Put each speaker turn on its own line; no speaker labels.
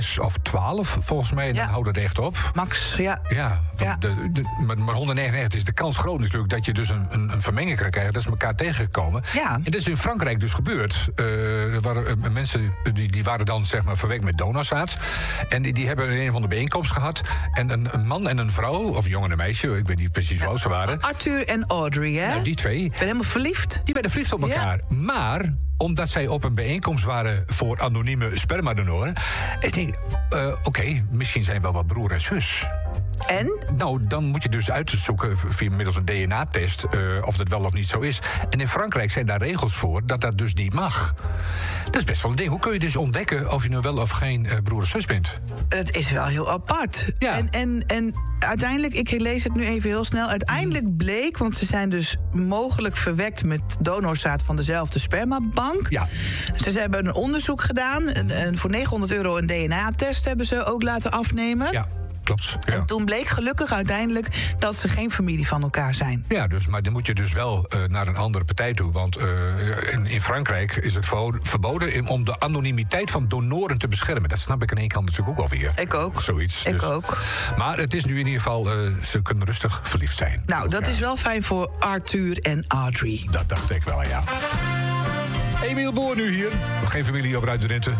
of 12, volgens mij. En dan houdt het echt op.
Max, ja.
Ja, maar 199 is de kans groot natuurlijk dat je dus een vermenging kan krijgen. Dat is elkaar tegengekomen.
Ja.
En dat is in Frankrijk dus gebeurd. Er waren mensen die waren dan zeg maar verwekt met donorzaad. En die hebben een van de bijeenkomst gehad. En een man en een vrouw, of een jongen en een meisje, ik weet niet precies hoe oud ze waren.
Arthur en Audrey, hè?
Nou, die twee.
Ben helemaal verliefd.
Die werden verliefd op elkaar. Ja. Maar omdat zij op een bijeenkomst waren voor anonieme spermadonoren. Ik denk, oké, misschien zijn wel wat broer en zus.
En?
Nou, dan moet je dus uitzoeken via middels een DNA-test of dat wel of niet zo is. En in Frankrijk zijn daar regels voor dat dus niet mag. Dat is best wel een ding. Hoe kun je dus ontdekken of je nou wel of geen broer of zus bent?
Het is wel heel apart.
Ja.
En uiteindelijk, ik lees het nu even heel snel. Uiteindelijk bleek, want ze zijn dus mogelijk verwekt met donorzaad van dezelfde spermabank.
Ja.
Ze hebben een onderzoek gedaan. En voor €900 een DNA-test hebben ze ook laten afnemen.
Ja. Klopt. Ja.
En toen bleek gelukkig uiteindelijk dat ze geen familie van elkaar zijn.
Ja, maar dan moet je dus wel naar een andere partij toe. Want in Frankrijk is het verboden om de anonimiteit van donoren te beschermen. Dat snap ik aan één kant natuurlijk ook alweer.
Ik ook.
Zoiets.
Ik ook.
Maar het is nu in ieder geval, ze kunnen rustig verliefd zijn.
Nou, dat is wel fijn voor Arthur en Audrey.
Dat dacht ik wel, ja. Emiel Boer nu hier. Geen familie op Ruit de Rente.